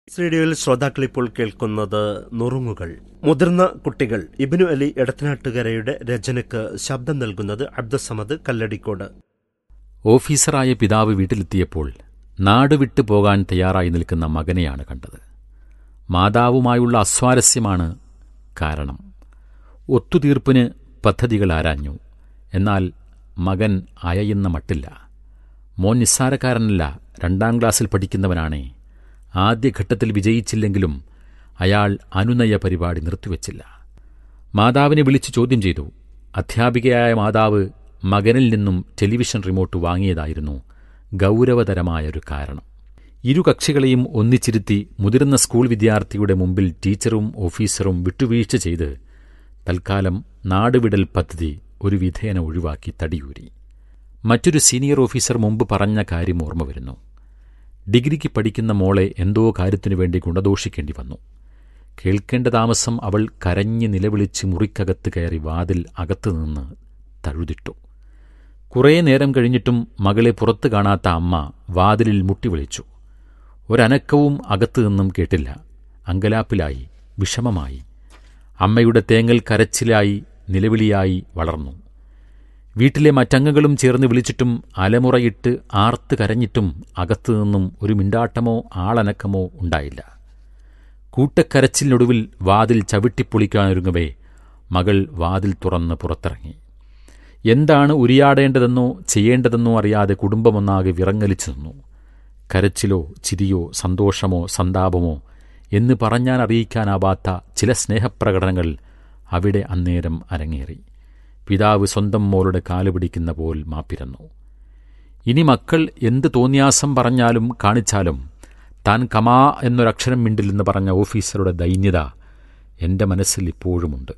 റേഡിയോയിൽ ശ്രോതാക്കൾ ഇപ്പോൾ കേൾക്കുന്നത് നുറുങ്ങുകൾ. മുതിർന്ന കുട്ടികൾ ഇബ്നു അലി എടത്തനാട്ടുകരയുടെ രചനയ്ക്ക് ശബ്ദം നൽകുന്നത് അബ്ദുസ്സമദ് കല്ലടിക്കോട്. ഓഫീസറായ പിതാവ് വീട്ടിലെത്തിയപ്പോൾ നാടുവിട്ടു പോകാൻ തയ്യാറായി നിൽക്കുന്ന മകനെയാണ് കണ്ടത്. മാതാവുമായുള്ള അസ്വാരസ്യമാണ് കാരണം. ഒത്തുതീർപ്പിന് പദ്ധതികൾ ആരാഞ്ഞു. എന്നാൽ മകൻ അയയുന്ന മട്ടില്ല. മോൻ നിസ്സാരക്കാരനല്ല, 2ാം ക്ലാസ്സിൽ പഠിക്കുന്നവനാണേ. ആദ്യഘട്ടത്തിൽ വിജയിച്ചില്ലെങ്കിലും അയാൾ അനുനയ പരിപാടി നിർത്തിവച്ചില്ല. മാതാവിനെ വിളിച്ചു ചോദ്യം ചെയ്തു. അധ്യാപികയായ മാതാവ് മകനിൽ നിന്നും ടെലിവിഷൻ റിമോട്ട് വാങ്ങിയതായിരുന്നു ഗൗരവതരമായൊരു കാരണം. ഇരു കക്ഷികളെയും ഒന്നിച്ചിരുത്തി മുതിർന്ന സ്കൂൾ വിദ്യാർത്ഥിയുടെ മുമ്പിൽ ടീച്ചറും ഓഫീസറും വിട്ടുവീഴ്ച ചെയ്ത് തൽക്കാലം നാടുവിടൽ പദ്ധതി ഒരു വിധേന ഒഴിവാക്കി തടിയൂരി. മറ്റൊരു സീനിയർ ഓഫീസർ മുമ്പ് പറഞ്ഞ കാര്യം ഓർമ്മ വരുന്നു. ഡിഗ്രിക്ക് പഠിക്കുന്ന മോളെ എന്തോ കാര്യത്തിനു വേണ്ടി ഗുണദോഷിക്കേണ്ടി വന്നു. കേൾക്കേണ്ട താമസം അവൾ കരഞ്ഞ് നിലവിളിച്ച് മുറിക്കകത്ത് കയറി വാതിൽ അകത്തുനിന്ന് തഴുതിട്ടു. കുറേ നേരം കഴിഞ്ഞിട്ടും മകളെ പുറത്തു കാണാത്ത അമ്മ വാതിലിൽ മുട്ടിവിളിച്ചു. ഒരനക്കവും അകത്തുനിന്നും കേട്ടില്ല. അങ്കലാപ്പിലായി, വിഷമമായി. അമ്മയുടെ തേങ്ങൽ കരച്ചിലായി, നിലവിളിയായി വളർന്നു. വീട്ടിലെ മറ്റംഗങ്ങളും ചേർന്ന് വിളിച്ചിട്ടും അലമുറയിട്ട് ആർത്ത് കരഞ്ഞിട്ടും അകത്തുനിന്നും ഒരു മിണ്ടാട്ടമോ ആളനക്കമോ ഉണ്ടായില്ല. കൂട്ടക്കരച്ചിലിനൊടുവിൽ വാതിൽ ചവിട്ടിപ്പൊളിക്കാനൊരുങ്ങവേ മകൾ വാതിൽ തുറന്ന് പുറത്തിറങ്ങി. എന്താണ് ഉരിയാടേണ്ടതെന്നോ ചെയ്യേണ്ടതെന്നോ അറിയാതെ കുടുംബമൊന്നാകെ വിറങ്ങലിച്ചു നിന്നു. കരച്ചിലോ ചിരിയോ സന്തോഷമോ സന്താപമോ എന്ന് പറഞ്ഞാൻ അറിയിക്കാനാവാത്ത ചില സ്നേഹപ്രകടനങ്ങൾ അവിടെ അന്നേരം അരങ്ങേറി. പിതാവ് സ്വന്തം മോളുടെ കാലുപിടിക്കുന്ന പോൽ മാപ്പിരന്നു. ഇനി മക്കൾ എന്ത് തോന്നിയാസം പറഞ്ഞാലും കാണിച്ചാലും താൻ കമാ എന്നൊരക്ഷരം മിണ്ടില്ലെന്ന് പറഞ്ഞ ഓഫീസറുടെ ദൈന്യത എൻ്റെ മനസ്സിൽ ഇപ്പോഴുമുണ്ട്.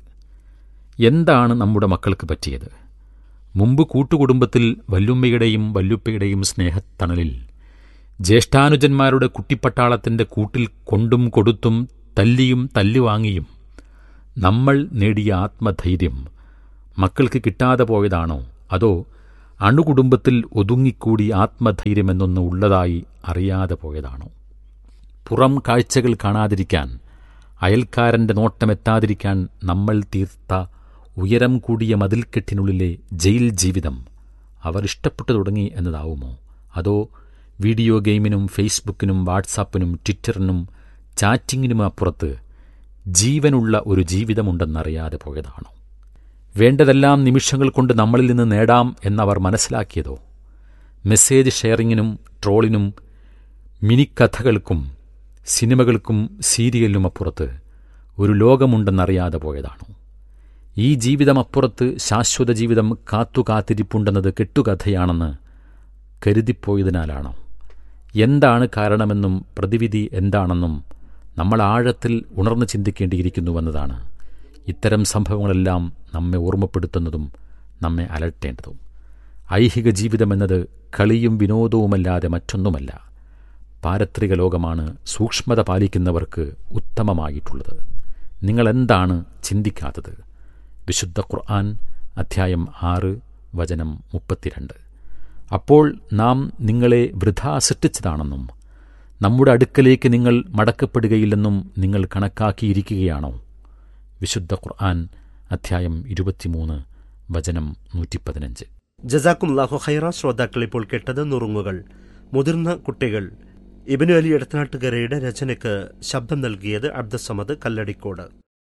എന്താണ് നമ്മുടെ മക്കൾക്ക് പറ്റിയത്? മുമ്പ് കൂട്ടുകുടുംബത്തിൽ വല്ലുമ്മയുടെയും വല്ലുപ്പയുടെയും സ്നേഹത്തണലിൽ ജ്യേഷ്ഠാനുജന്മാരുടെ കുട്ടിപ്പട്ടാളത്തിൻ്റെ കൂട്ടിൽ കൊണ്ടും കൊടുത്തും തല്ലിയും തല്ലുവാങ്ങിയും നമ്മൾ നേടിയ ആത്മധൈര്യം മക്കൾക്ക് കിട്ടാതെ പോയതാണോ? അതോ അണുകുടുംബത്തിൽ ഒതുങ്ങിക്കൂടി ആത്മധൈര്യമെന്നൊന്ന് ഉള്ളതായി അറിയാതെ പോയതാണോ? പുറം കാഴ്ചകൾ കാണാതിരിക്കാൻ, അയൽക്കാരൻ്റെ നോട്ടമെത്താതിരിക്കാൻ നമ്മൾ തീർത്ത ഉയരം കൂടിയ മതിൽക്കെട്ടിനുള്ളിലെ ജയിൽ ജീവിതം അവർ ഇഷ്ടപ്പെട്ടു തുടങ്ങി എന്നതാവുമോ? അതോ വീഡിയോ ഗെയിമിനും ഫേസ്ബുക്കിനും വാട്സാപ്പിനും ട്വിറ്ററിനും ചാറ്റിങ്ങിനും അപ്പുറത്ത് ജീവനുള്ള ഒരു ജീവിതമുണ്ടെന്നറിയാതെ പോയതാണോ? വേണ്ടതെല്ലാം നിമിഷങ്ങൾ കൊണ്ട് നമ്മളിൽ നിന്ന് നേടാം എന്നവർ മനസ്സിലാക്കിയതോ? മെസ്സേജ് ഷെയറിങ്ങിനും ട്രോളിനും മിനിക്കഥകൾക്കും സിനിമകൾക്കും സീരിയലിനും അപ്പുറത്ത് ഒരു ലോകമുണ്ടെന്നറിയാതെ പോയതാണോ? ഈ ജീവിതമപ്പുറത്ത് ശാശ്വത ജീവിതം കാത്തുകാത്തിരിപ്പുണ്ടെന്നത് കെട്ടുകഥയാണെന്ന് കരുതിപ്പോയതിനാലാണോ? എന്താണ് കാരണമെന്നും പ്രതിവിധി എന്താണെന്നും നമ്മൾ ആഴത്തിൽ ഉണർന്നു ചിന്തിക്കേണ്ടിയിരിക്കുന്നുവെന്നതാണ് ഇത്തരം സംഭവങ്ങളെല്ലാം നമ്മെ ഓർമ്മപ്പെടുത്തുന്നതും നമ്മെ അലട്ടേണ്ടതും. ഐഹിക ജീവിതമെന്നത് കളിയും വിനോദവുമല്ലാതെ മറ്റൊന്നുമല്ല. പാരത്രിക ലോകമാണ് സൂക്ഷ്മത പാലിക്കുന്നവർക്ക് ഉത്തമമായിട്ടുള്ളത്. നിങ്ങളെന്താണ് ചിന്തിക്കാത്തത്? വിശുദ്ധ ഖുർആൻ അധ്യായം 6 വചനം 32. അപ്പോൾ നാം നിങ്ങളെ വൃഥാ സൃഷ്ടിച്ചതാണെന്നും നമ്മുടെ അടുക്കലേക്ക് നിങ്ങൾ മടക്കപ്പെടുകയില്ലെന്നും നിങ്ങൾ കണക്കാക്കിയിരിക്കുകയാണോ? വിശുദ്ധ ഖുർആൻ അധ്യായം 23 വചനം 115. ജസാക്കുമുല്ലാഹു ഖൈറ. ശ്രോതാക്കൾ ഇപ്പോൾ കേട്ടത് നുറുങ്ങുകൾ. മുതിർന്ന കുട്ടികൾ ഇബ്നു അലി എടത്തനാട്ടുകരയുടെ രചനയ്ക്ക് ശബ്ദം നൽകിയത് അബ്ദുസ്സമദ് കല്ലടിക്കോട്.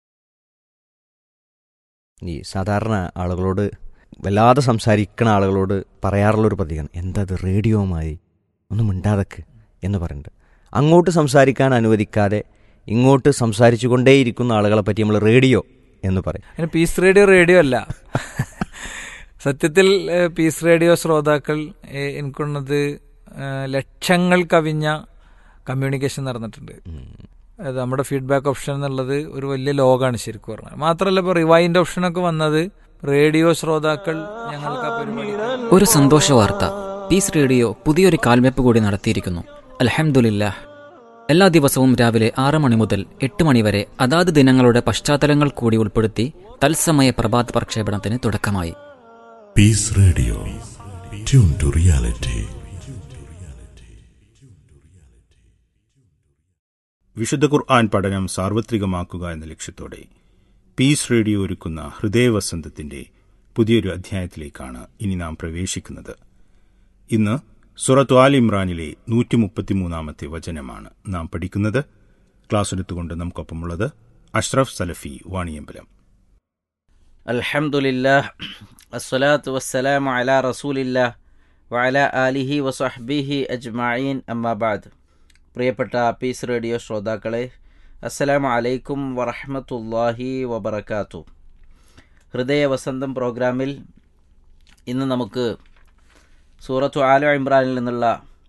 ഈ സാധാരണ ആളുകളോട് വല്ലാതെ സംസാരിക്കുന്ന ആളുകളോട് പറയാറുള്ളൊരു പതിയാണ്, എന്താ അത് റേഡിയോമായി ഒന്നും മിണ്ടാതക്ക് എന്ന് പറയുന്നുണ്ട്. അങ്ങോട്ട് സംസാരിക്കാൻ അനുവദിക്കാതെ ഇങ്ങോട്ട് സംസാരിച്ചു കൊണ്ടേയിരിക്കുന്ന ആളുകളെ പറ്റി നമ്മൾ റേഡിയോ എന്ന് പറയും. പീസ് റേഡിയോ അല്ല. സത്യത്തിൽ പീസ് റേഡിയോ ശ്രോതാക്കൾ എനിക്കുള്ളത് ലക്ഷങ്ങൾ കവിഞ്ഞ കമ്മ്യൂണിക്കേഷൻ നടന്നിട്ടുണ്ട്. അത് നമ്മുടെ ഫീഡ്ബാക്ക് ഓപ്ഷൻ എന്നുള്ളത് ഒരു വലിയ ലോകമാണ് ശരിക്കും പറഞ്ഞാൽ. മാത്രമല്ല ഇപ്പോൾ റിവൈൻഡ് ഓപ്ഷനൊക്കെ വന്നത് റേഡിയോ ശ്രോതാക്കൾ ഞങ്ങൾക്ക് ആ പരിപാടി. ഒരു സന്തോഷ വാർത്ത, പീസ് റേഡിയോ പുതിയൊരു കാൽവെപ്പ് കൂടി നടത്തിയിരിക്കുന്നു. അൽഹംദുലില്ലാഹ്. എല്ലാ ദിവസവും രാവിലെ 6 മണി മുതൽ 8 മണി വരെ അതാത് ദിനങ്ങളുടെ പശ്ചാത്തലങ്ങൾ കൂടി ഉൾപ്പെടുത്തി തത്സമയ പ്രഭാത പ്രക്ഷേപണത്തിന് തുടക്കമായി. Piece radio, tune to reality. വിശുദ്ധ ഖുർആൻ പഠനം സാർവത്രികമാക്കുക എന്ന ലക്ഷ്യത്തോടെ പീസ് റേഡിയോ ഒരുക്കുന്ന ഹൃദയവസന്തത്തിന്റെ പുതിയൊരു അധ്യായത്തിലേക്കാണ് ഇനി നാം പ്രവേശിക്കുന്നത്. ഇന്ന് സൂറത്ത് ആൽ ഇമ്രാനിലെ 133 വചനമാണ് നാം പഠിക്കുന്നത്. ക്ലാസ് എടുത്തുകൊണ്ട് നമുക്കൊപ്പമുള്ളത് അഷ്റഫ് സലഫി വാണിയമ്പലം. അൽഹംദുലില്ലാഹ് അസ്സലാത്തു വസ്സലാമു അലാ റസൂലില്ലാഹ് വഅലാ ആലിഹി വസഹ്ബിഹി അജ്മഈൻ, അമ്മാ ബഅദ്. പ്രിയപ്പെട്ട പീസ് റേഡിയോ ശ്രോതാക്കളെ, അസ്സലാമു അലൈക്കും വറഹ്മത്തുള്ളാഹി വബറകാതുഹു. ഹൃദയവസന്തം പ്രോഗ്രാമിൽ ഇന്ന് നമുക്ക് സൂറത്തു ആൽ ഇമ്രാനിൽ നിന്നുള്ള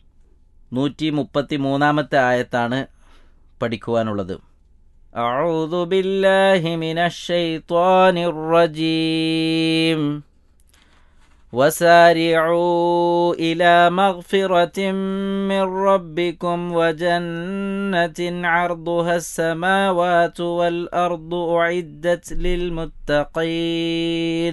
133 ആയത്താണ് പഠിക്കുവാനുള്ളത്. അഊദു ബില്ലാഹി മിനശ് ശൈത്വാനിർ റജീം. وسارعوا إلى مغفرة من ربكم وجنة عرضها السماوات والأرض أعدت للمتقين.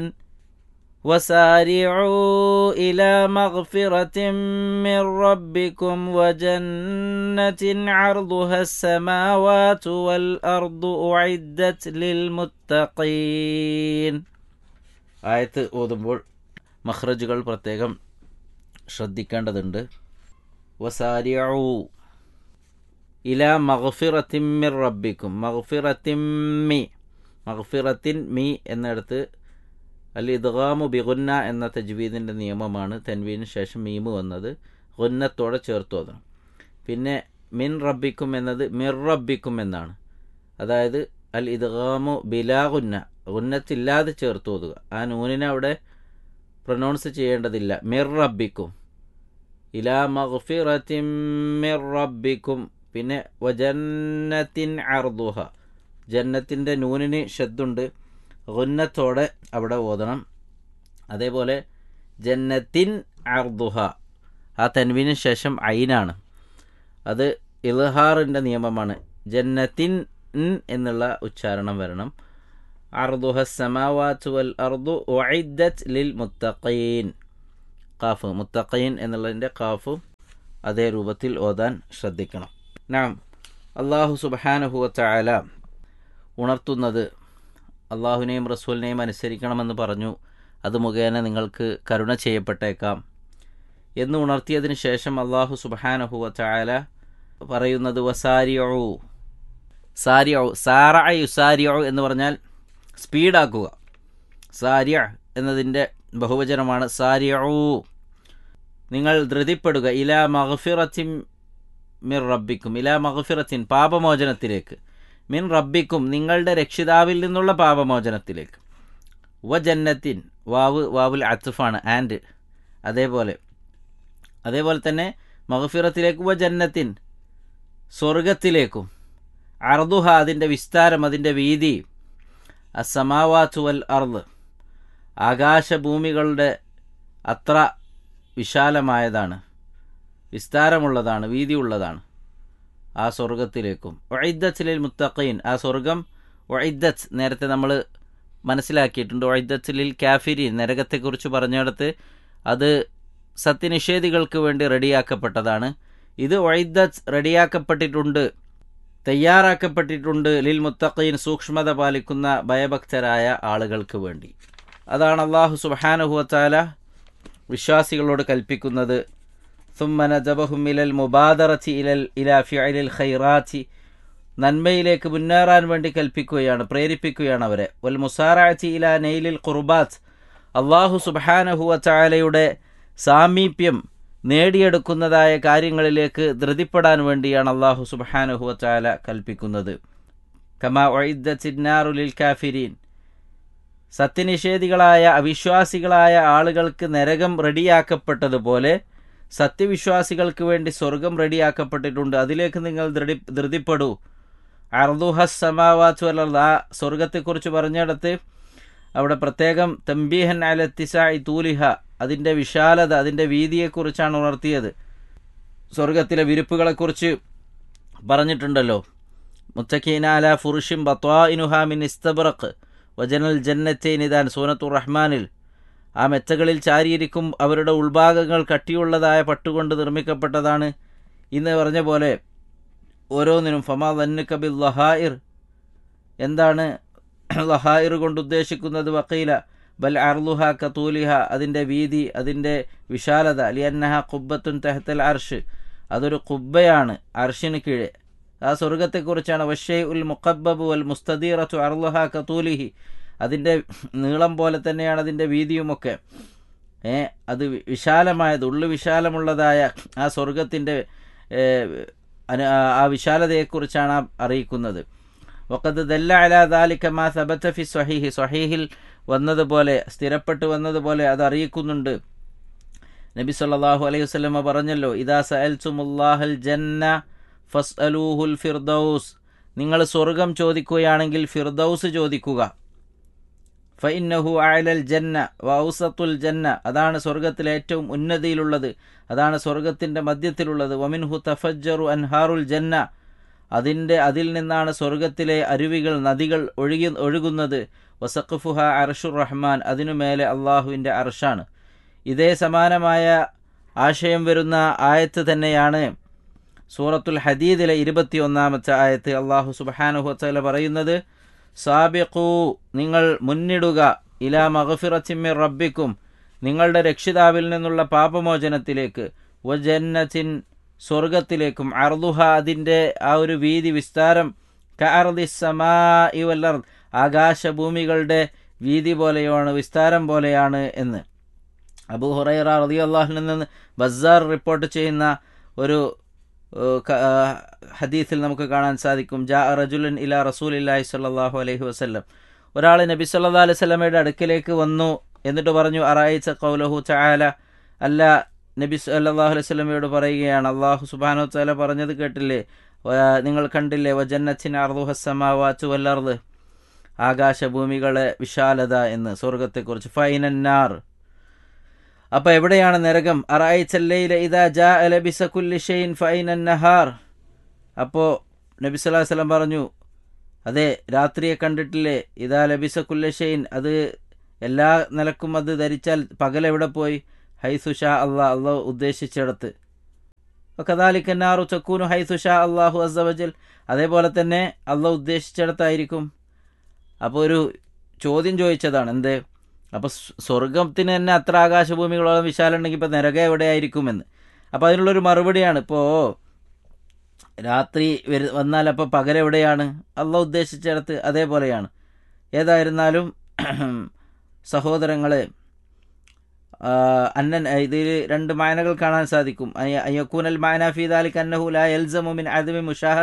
وسارعوا إلى مغفرة من ربكم وجنة عرضها السماوات والأرض أعدت للمتقين. ആയത്ത് ഓതുമ്പോൾ മഖ്റജുകൾ പ്രത്യേകം ശ്രദ്ധിക്കേണ്ടതുണ്ട്. വസാരിഉ ഇലാ മഗ്ഫിറത്തിൻ മിർ റബ്ബിക്കും. മഗ്ഫിറത്തിൻ മി എന്നിടത്ത് അൽ ഇദ്ഗാമു ബിഗുന്ന എന്ന തജ്വീദിൻ്റെ നിയമമാണ്. തൻവീന് ശേഷം മീമ് വന്നത് ഗുന്നത്തോടെ ചേർത്ത് ഓതണം. പിന്നെ മിൻ റബ്ബിക്കും എന്നത് മിർ റബ്ബിക്കും എന്നാണ്. അതായത് അൽ ഇദ്ഗാമു ബിലാ ഗുന്ന, ഗുന്നത്തില്ലാതെ ചേർത്ത് ഓതുക. ആ നൂനിനെ അവിടെ പ്രൊനൗൺസ് ചെയ്യേണ്ടതില്ല. മിർ റബ്ബിക്കും, ഇലാ മഗ്ഫിറത്തിൻ മിർ റബ്ബിക്കും. പിന്നെ വജന്നത്തിൻ അർദുഹ, ജന്നത്തിൻ്റെ നൂനിന് ഷദ്ദുണ്ട്, ഗുന്നത്തോടെ അവിടെ ഓതണം. അതേപോലെ ജന്നത്തിൻ അർദുഹ, ആ തൻവീന് ശേഷം ഐനാണ്. അത് ഇൽഹാറിൻ്റെ നിയമമാണ്. ജന്നത്തിൻ എന്നുള്ള ഉച്ചാരണം വരണം. അർദുഹ സമാവാതു വൽ അർദു ഉഇദ്ദത് ലിൽ മുത്തഖീൻ. ഖാഫ്, മുത്തഖീൻ എന്നുള്ളതിൻ്റെ ഖാഫ് അതേ രൂപത്തിൽ ഓതാൻ ശ്രദ്ധിക്കണം. നാം അല്ലാഹു സുബ്ഹാനഹു വ തആല ഉണർത്തുന്നത് അള്ളാഹുവിനെയും റസൂലിനെയും അനുസരിക്കണമെന്ന് പറഞ്ഞു. അത് മുഖേന നിങ്ങൾക്ക് കരുണ ചെയ്യപ്പെട്ടേക്കാം എന്ന് ഉണർത്തിയതിന് ശേഷം അള്ളാഹു സുബ്ഹാനഹു വ തആല പറയുന്നത് വസാരിഉ. സാറഅ യുസാരിഉ എന്ന് പറഞ്ഞാൽ സ്പീഡാക്കുക. സാരിഅ എന്നതിൻ്റെ ബഹുവചനമാണ് സാരിഉ. നിങ്ങൾ ധൃതിപ്പെടുക. ഇലാ മഗ്ഫിറത്തിൻ മിർ റബ്ബിക്കും, ഇലാ മഗ്ഫിറത്തിൻ പാപമോചനത്തിലേക്ക്, മിൻ റബ്ബിക്കും നിങ്ങളുടെ രക്ഷിതാവിൽ നിന്നുള്ള പാപമോചനത്തിലേക്ക്. വ ജന്നത്തിൻ, വാവുൽ അത്ഫാണ്, ആൻഡ്. അതേപോലെ തന്നെ മഗ്ഫിറത്തിലേക്ക് വ ജന്നത്തിൻ സ്വർഗത്തിലേക്കും. അർദുഹ അതിൻ്റെ വിസ്താരം, അതിൻ്റെ വീതി, അസ്സമാവാതു വൽ അർദ് ആകാശഭൂമികളുടെ അത്ര വിശാലമായതാണ്, വിസ്താരമുള്ളതാണ്, വീതിയുള്ളതാണ്. ആ സ്വർഗത്തിലേക്കും. ഉഇദ്ദത്ത് ലിൽ മുത്തഖീൻ, ആ സ്വർഗം ഉഇദ്ദത്ത് നേരത്തെ നമ്മൾ മനസ്സിലാക്കിയിട്ടുണ്ട്. ഉഇദ്ദത്ത് ലിൽ കാഫിരീൻ, നരകത്തെക്കുറിച്ച് പറഞ്ഞിടത്ത് അത് സത്യനിഷേധികൾക്ക് വേണ്ടി റെഡിയാക്കപ്പെട്ടതാണ്. ഇത് ഉഇദ്ദത്ത് റെഡിയാക്കപ്പെട്ടിട്ടുണ്ട്, തയ്യാറാക്കപ്പെട്ടിട്ടുണ്ട് ലിൽ മുത്തഖീൻ സൂക്ഷ്മത പാലിക്കുന്ന ഭയഭക്തരായ ആളുകൾക്ക് വേണ്ടി. അതാണ് അല്ലാഹു സുബ്ഹാനഹു വ തആല വിശ്വാസികളോട് കൽപ്പിക്കുന്നത്. ثم نجبهم إلى المبادرة إلى فعل الخيرات, നന്മയിലേക്ക് മുന്നേറാൻ വേണ്ടി കൽപ്പിക്കുകയാണ്, പ്രേരിപ്പിക്കുകയാണ് അവരെ. വൽ മുസാറഅത്തി ഇലാ നൈലിൽ ഖുർബാത്ത്, അല്ലാഹു സുബ്ഹാനഹു വ തആലയുടെ സാമീപ്യം നേടിയെടുക്കുന്നതായ കാര്യങ്ങളിലേക്ക് ധൃതിപ്പെടാൻ വേണ്ടിയാണ് അല്ലാഹു സുബ്ഹാനഹു വ തആല കൽപ്പിക്കുന്നത്. കമാ ഉഇദ്ദത്തിൻ നാറു ലിൽ കാഫിരീൻ, സത്യനിഷേധികളായ അവിശ്വാസികളായ ആളുകൾക്ക് നരകം റെഡിയാക്കപ്പെട്ടതുപോലെ സത്യവിശ്വാസികൾക്ക് വേണ്ടി സ്വർഗം റെഡിയാക്കപ്പെട്ടിട്ടുണ്ട്, അതിലേക്ക് നിങ്ങൾ ധൃതിപ്പെടൂ. അർദുഹസ് സമാവാതു വൽ അർദ്, ആ സ്വർഗത്തെക്കുറിച്ച് പറഞ്ഞിടത്ത് അവിടെ പ്രത്യേകം തംബീഹൻ അല ഇത്തിസാഇ തൂലിഹ, അതിൻ്റെ വിശാലത, അതിൻ്റെ വീതിയെക്കുറിച്ചാണ് ഉണർത്തിയത്. സ്വർഗത്തിലെ വിരിപ്പുകളെക്കുറിച്ച് പറഞ്ഞിട്ടുണ്ടല്ലോ. മുത്തഖീന അല ഫുറുഷിൻ ബത്വാഇനുഹാ മിൻ ഇസ്തബ്റഖ് വജനൽ ജന്നത്തൈൻ, ഇതാൻ സൂറത്തുർ റഹ്മാനിൽ. ആ മെച്ചകളിൽ ചാരിയിരിക്കും, അവരുടെ ഉൾഭാഗങ്ങൾ കട്ടിയുള്ളതായ പട്ടുകൊണ്ട് നിർമ്മിക്കപ്പെട്ടതാണ് എന്ന് പറഞ്ഞ പോലെ ഓരോന്നിനും ഫമാ ദന്നുക ബിൽ ലഹായിർ, എന്താണ് ലഹായിർ കൊണ്ട് ഉദ്ദേശിക്കുന്നത്? വഖീല ബൽ അർളുഹ കതൂലിഹ, അതിൻ്റെ വീതി, അതിൻ്റെ വിശാലത. ലിയന്നഹ ഖുബ്ബത്തുൻ തഹ്തൽ അർഷ്, അതൊരു ഖുബ്ബയാണ് അർഷിന് കീഴെ. ആ സ്വർഗത്തെക്കുറിച്ചാണ്. വശൈഉൽ മുഖബ്ബബു വൽ മുസ്തദീറത്തു അർളുഹ കതൂലിഹി, അതിൻ്റെ നീളം പോലെ തന്നെയാണ് അതിൻ്റെ വീതിയുമൊക്കെ. അത് വിശാലമായത്, ഉള്ളു വിശാലമുള്ളതായ ആ സ്വർഗത്തിൻ്റെ ആ വിശാലതയെക്കുറിച്ചാണ് അറിയിക്കുന്നത്. വഖദ് ദല്ല അലാ ദാലിക മാ സബത ഫി സ്വഹീഹി, സ്വഹീഹിൽ വന്നതുപോലെ, സ്ഥിരപ്പെട്ടു വന്നതുപോലെ അത് അറിയിക്കുന്നുണ്ട്. നബി സല്ലല്ലാഹു അലൈഹി വസല്ലമ പറഞ്ഞല്ലോ, ഇദാ സഅൽതുമുല്ലാഹൽ ജന്ന ഫസ്അലൂഹുൽ ഫിർദൗസ്, നിങ്ങൾ സ്വർഗം ചോദിക്കുകയാണെങ്കിൽ ഫിർദൗസ് ചോദിക്കുക. ഫഇന്നഹു അഅലൽ ജന്ന വഔസത്തുൽ ജന്ന, അതാണ് സ്വർഗത്തിലെ ഏറ്റവും ഉന്നതിയിലുള്ളത്, അതാണ് സ്വർഗത്തിൻ്റെ മധ്യത്തിലുള്ളത്. വമിൻഹു തഫജ്ജറു അൻഹാറുൽ ജന്ന, അതിൽ നിന്നാണ് സ്വർഗത്തിലെ അരുവികൾ, നദികൾ ഒഴുകുന്നത്. വസഖഫുഹ അർഷുർ റഹ്മാൻ, അതിനുമേലെ അള്ളാഹുവിൻ്റെ അർഷാണ്. ഇതേ സമാനമായ ആശയം വരുന്ന ആയത്ത് തന്നെയാണ് സൂറത്തുൽ ഹദീദിലെ 21-ാമത്തെ ആയത്ത്. അള്ളാഹു സുബ്ഹാനഹു വതആല പറയുന്നത്, സാബിഖൂ, നിങ്ങൾ മുന്നിടുക, ഇലാ മഗ്ഫിറത്തിൻ മിർ റബ്ബിക്കും, നിങ്ങളുടെ രക്ഷിതാവിൽ നിന്നുള്ള പാപമോചനത്തിലേക്ക്, വജന്നത്തിൻ, സ്വർഗത്തിലേക്കും, അർദുഹ, അതിൻ്റെ ആ ഒരു വീതി, വിസ്താരം, കഅർദിസ് സമാഇ വൽ അർദ്, ആകാശഭൂമികളുടെ വീതി പോലെയാണ്, വിസ്താരം പോലെയാണ് എന്ന്. അബൂ ഹുറൈറ റളിയല്ലാഹു അൻഹു നിന്ന് ബസ്സാർ റിപ്പോർട്ട് ചെയ്യുന്ന ഒരു ഹദീസിൽ നമുക്ക് കാണാൻ സാധിക്കും, ജാ റജുലുൻ ഇലാ റസൂലില്ലാഹി സ്വല്ലല്ലാഹു അലൈഹി വസല്ലം, ഒരാൾ നബി സല്ലല്ലാഹു അലൈഹി വസല്ലമയുടെ അടുക്കലേക്ക് വന്നു. എന്നിട്ട് പറഞ്ഞു, അറഅയ്ത ഖൗലഹു തആല, അല്ല, നബി സല്ലല്ലാഹു അലൈഹി വസല്ലമയോട് പറയുകയാണ്, അല്ലാഹു സുബ്ഹാനഹു വതആല പറഞ്ഞത് കേട്ടില്ലേ, നിങ്ങൾ കണ്ടില്ലേ, വജന്നത്തിൻ അർദുഹസ് സമാവാതു വൽ അർദ്, ആകാശഭൂമികളെ വിശാലത എന്ന് സ്വർഗത്തെക്കുറിച്ച്. ഫൈനന്നാർ, അപ്പോൾ എവിടെയാണ് നരകം? അറഅയ്തല്ലൈല ഇദാ ജാഅ ലബിസ കുല്ലി ഷൈഇൻ ഫൈനന്നഹാർ. അപ്പോൾ നബി സല്ലല്ലാഹു അലൈഹി വസല്ലം പറഞ്ഞു, അതെ, രാത്രിയെ കണ്ടിട്ടില്ലേ, ഇദാ ലബിസ കുല്ലി ഷൈഇൻ, അത് എല്ലാ നിലക്കും അത് ധരിച്ചാൽ പകൽ എവിടെ പോയി? ഹൈസുഷാ അള്ളാഹ് ഉദ്ദേശിച്ചിടത്ത്. കദാലിക്കന്നാറു തക്കൂനു ഹൈസുഷാ അള്ളാഹു അസ്സവജൽ, അതേപോലെ തന്നെ അള്ളാഹ് ഉദ്ദേശിച്ചിടത്തായിരിക്കും. അപ്പോൾ ഒരു ചോദ്യം ചോദിച്ചതാണ്, എന്ത്? അപ്പോൾ സ്വർഗത്തിന് തന്നെ അത്ര ആകാശഭൂമികളോളം വിശാലം ഉണ്ടെങ്കിൽ ഇപ്പോൾ നരകം എവിടെയായിരിക്കുമെന്ന്. അപ്പോൾ അതിനുള്ളൊരു മറുപടിയാണ്, ഇപ്പോൾ രാത്രി വന്നാൽ അപ്പോൾ പകലെവിടെയാണ്? അള്ളാഹ് ഉദ്ദേശിച്ചിടത്ത്. അതേപോലെയാണ്. ഏതായിരുന്നാലും സഹോദരങ്ങളെ, ഇതിൽ രണ്ട് മാനകൾ കാണാൻ സാധിക്കും. അയ്യക്കൂനൽ മാന ഫീ ദാലിക അന്നഹു ലാ യൽസമു മിൻ അദമി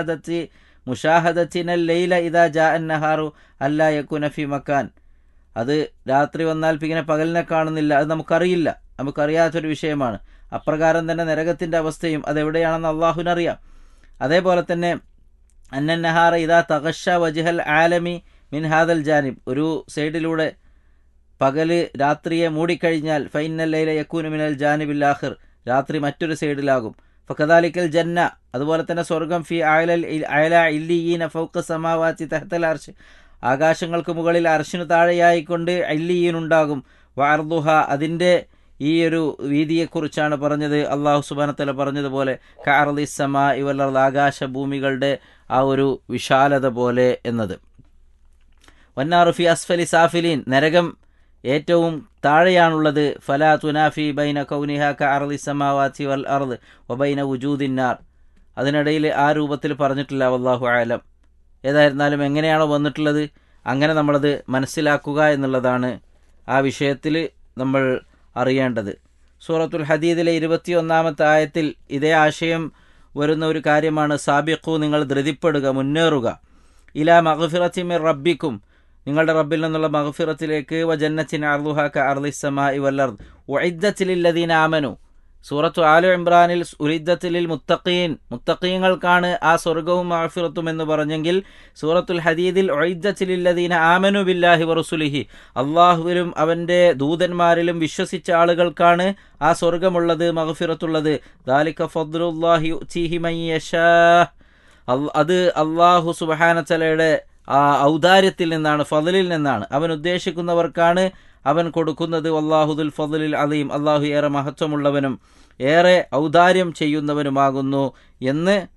മുഷാഹദത്തിനൽ ലൈല ഇദാ ജാഅ അന്നഹാറു അല്ലാ യകൂന ഫീ മക്കാൻ. അത് രാത്രി വന്നാൽ പിന്നെ പകലിനെ കാണുന്നില്ല, അത് നമുക്കറിയില്ല, നമുക്കറിയാത്തൊരു വിഷയമാണ്. അപ്രകാരം തന്നെ നരകത്തിൻ്റെ അവസ്ഥയും അതെവിടെയാണെന്ന് അള്ളാഹുവിനറിയാം. അതേപോലെ തന്നെ അന്നന്നഹാറ ഇദാ തഗഷ വജ്ഹൽ ആലമി മിൻ ഹാദൽ ജാനിബ്, ഒരു സൈഡിലൂടെ പകല് രാത്രിയെ മൂടിക്കഴിഞ്ഞാൽ ഫൈനൽ ലൈല യകൂനു മിനൽ ജാനിബിൽ ആഖിർ, രാത്രി മറ്റൊരു സൈഡിലാകും. ഫകദാലിക്കൽ ജന്ന, അതുപോലെ തന്നെ സ്വർഗം, ഫി അയല ഇല്ലിയീന ഫൗഖ സമാവാതി തഹ്തൽ അർശ്, ആകാശങ്ങൾക്ക് മുകളിൽ അർശിനു താഴെയായിക്കൊണ്ട് ഇല്ലിയീൻ ഉണ്ടാകും. വഅർദുഹ, അതിൻ്റെ ഈ ഒരു വീതിയെക്കുറിച്ചാണ് പറഞ്ഞത്. അല്ലാഹു സുബ്ഹാനഹു വതആല പറഞ്ഞതുപോലെ കഅർദിസ് സമാഇ വൽ അർദ്, ആകാശഭൂമികളുടെ ആ ഒരു വിശാലത പോലെ എന്നത്. വന്നാറു ഫി അസ്ഫലി സാഫിലീൻ, നരകം ഏറ്റവും താഴെയാണുള്ളത്. ഫലാ തുനാഫി ബൈന കൗനിഹ കഅർദിസ് സമാവാതി വൽ അർദ് വബൈന വുജൂദിന്നാർ, അതിനിടയിൽ ആ രൂപത്തിൽ പറഞ്ഞിട്ടില്ല. വല്ലാഹു അഅലം. ഏതായിരുന്നാലും എങ്ങനെയാണോ വന്നിട്ടുള്ളത് അങ്ങനെ നമ്മളത് മനസ്സിലാക്കുക എന്നുള്ളതാണ് ആ വിഷയത്തിൽ നമ്മൾ അറിയേണ്ടത്. സൂറത്തുൽ ഹദീദിലെ 21-ാമത്തെ ആയത്തിൽ ഇതേ ആശയം വരുന്ന ഒരു കാര്യമാണ്, സാബിഖു, നിങ്ങൾ ധൃതിപ്പെടുക, മുന്നേറുക, ഇലാ മഗ്ഫിറത്തിൻ മിർ റബ്ബിക്കും, നിങ്ങളുടെ റബ്ബിൽ നിന്നുള്ള മഗ്ഫിറത്തിലേക്ക്, വജന്നത്തിൻ അർദുഹ കഅർദിസ് സമാഇ വൽ അർദ് ഉഇദ്ദത്ത് ലില്ലദീന ആമനു. സൂറത്തു ആലു ഇംറാനിൽ ഉഇദ്ദത്ത് ലിൽ മുത്തഖീൻ, മുത്തഖീങ്ങൾക്കാണ് ആ സ്വർഗവും മഗ്ഫിറത്തും എന്ന് പറഞ്ഞെങ്കിൽ, സൂറത്തുൽ ഹദീദിൽ ഉഇദ്ദത്ത് ലില്ലദീന ആമനു ബില്ലാഹി വറസൂലിഹി, അള്ളാഹുവിലും അവൻ്റെ ദൂതന്മാരിലും വിശ്വസിച്ച ആളുകൾക്കാണ് ആ സ്വർഗമുള്ളത്, മഗ്ഫിറത്തുള്ളത്. ദാലിക ഫദ്ലുല്ലാഹി യുഅ്തീഹി മൻ യശാ, അത് അള്ളാഹു സുബ്ഹാനഹു വതആലയുടെ ആ ഔദാര്യത്തിൽ നിന്നാണ്, ഫദ്ലിൽ നിന്നാണ്. അവൻ ഉദ്ദേശിക്കുന്നവർക്കാണ് അവൻ കൊടുക്കുന്നത്. വല്ലാഹുദുൽ ഫദ്ലിൽ അലീം, അള്ളാഹു ഏറെ മഹത്വമുള്ളവനും ഏറെ ഔദാര്യം ചെയ്യുന്നവനുമാകുന്നു എന്ന്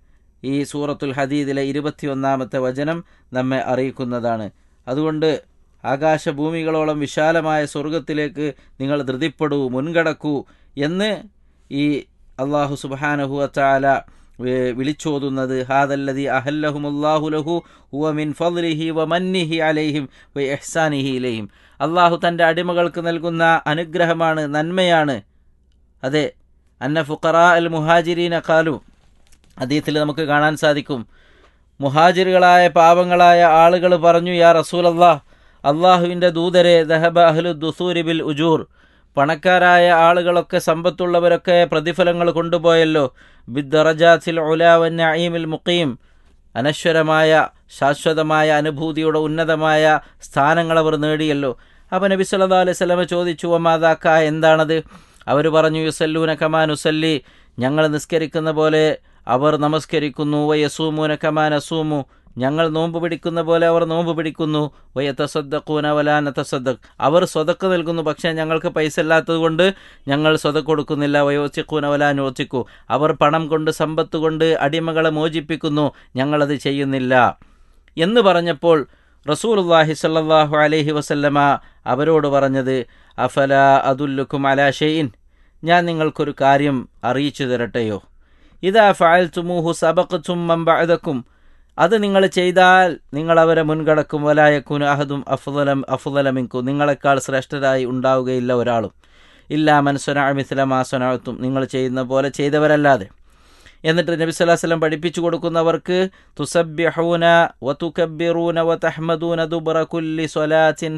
ഈ സൂറത്തുൽ ഹദീദിലെ 21-ാമത്തെ വചനം നമ്മെ അറിയിക്കുന്നതാണ്. അതുകൊണ്ട് ആകാശഭൂമികളോളം വിശാലമായ സ്വർഗത്തിലേക്ക് നിങ്ങൾ ധൃതിപ്പെടൂ, മുൻകടക്കൂ എന്ന് ഈ അള്ളാഹു സുബ്ഹാനഹു വതആല വിളിച്ചോതുന്നത് ഹാദല്ലദി അഹല്ലഹുമുല്ലാഹു ലഹു ഹുവ മിൻ ഫദ്ലിഹി വമന്നിഹി അലൈഹിം വഇഹ്സാനിഹി ഇലൈഹിം. അള്ളാഹു തൻ്റെ അടിമകൾക്ക് നൽകുന്ന അനുഗ്രഹമാണ്, നന്മയാണ്. അതെ, അന്ന ഫുഖറാ അൽ മുഹാജിരീന ഖാലു, ഹദീസിൽ നമുക്ക് കാണാൻ സാധിക്കും, മുഹാജിറുകളായ പാവങ്ങളായ ആളുകൾ പറഞ്ഞു, യാ റസൂലല്ലാഹ്, അള്ളാഹുവിൻ്റെ ദൂതരെ, ദഹബ അഹ്ലു ദുസൂരി ബിൽ ഉജൂർ, പണക്കാരായ ആളുകളൊക്കെ സമ്പത്തുള്ളവരൊക്കെ പ്രതിഫലങ്ങൾ കൊണ്ടുപോയല്ലോ, ബിദ്ദറജാത്തിൽ ഉലാ വന്നഈമിൽ മുഖീം, അനശ്വരമായ ശാശ്വതമായ അനുഭൂതിയുടെ ഉന്നതമായ സ്ഥാനങ്ങൾ അവർ നേടിയല്ലോ. അപ്പോൾ നബി സല്ലല്ലാഹു അലൈഹി വസല്ലം ചോദിച്ചു, വമാദാക, എന്താണത്? അവർ പറഞ്ഞു, യുസല്ലൂന കമാ നുസല്ലി, ഞങ്ങൾ നിസ്കരിക്കുന്ന പോലെ അവർ നമസ്കരിക്കുന്നു, വയസൂമൂന കമാ നസൂമു, ഞങ്ങൾ നോമ്പ് പിടിക്കുന്ന പോലെ അവർ നോമ്പ് പിടിക്കുന്നു, വയതസദ്ദഖൂന വലാ നതസദ്ദഖ്, അവർ സ്വതക്ക് നൽകുന്നു, പക്ഷേ ഞങ്ങൾക്ക് പൈസ ഇല്ലാത്തത് കൊണ്ട് ഞങ്ങൾ സ്വതക്ക് കൊടുക്കുന്നില്ല, വയോച്ചിക്കൂന വലാ നോച്ചിക്കു, അവർ പണം കൊണ്ട് സമ്പത്ത് കൊണ്ട് അടിമകളെ മോചിപ്പിക്കുന്നു, ഞങ്ങളത് ചെയ്യുന്നില്ല എന്ന് പറഞ്ഞപ്പോൾ റസൂലുള്ളാഹി സ്വല്ലല്ലാഹു അലൈഹി വസല്ലമ അവരോട് പറഞ്ഞത്, അഫലാ അദുല്ലുക്കും അലാ ഷൈഇൻ, ഞാൻ നിങ്ങൾക്കൊരു കാര്യം അറിയിച്ചു തരട്ടെയോ? ഇദാ ഫഅൽതുമൂഹു സബഖതും മൻ ബഅദകും, അത് നിങ്ങൾ ചെയ്താൽ നിങ്ങൾ അവരെ മുൻകടക്കും, വലായക്കുന അഹദും അഫ്ളല മിൻകും, നിങ്ങളെക്കാൾ ശ്രേഷ്ഠരായി ഉണ്ടാവുകയില്ല ഒരാളും, ഇല്ലാ മൻ സനഅ മിസ്ല മാ സനഅതും, നിങ്ങൾ ചെയ്യുന്ന പോലെ ചെയ്തവരല്ലാതെ. എന്നിട്ട് നബി സല്ലല്ലാഹു അലൈഹി വസല്ലം പഠിപ്പിച്ചു കൊടുക്കുന്നവർക്ക്, തുസബ്ബിഹൂന വതുകബ്ബിറൂന വതഹ്മദൂന ദുബ്റ കുല്ലി സ്വലാത്തിൻ